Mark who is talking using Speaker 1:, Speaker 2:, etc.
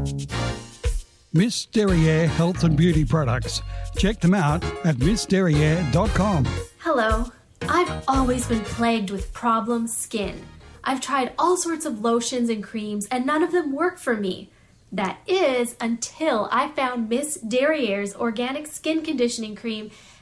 Speaker 1: Miss Derriere Health and Beauty Products. Check them out at missderriere.com.
Speaker 2: Hello. I've always been plagued with problem skin. I've tried all sorts of lotions and creams and none of them work for me. That is until I found Miss Derriere's Organic Skin Conditioning Cream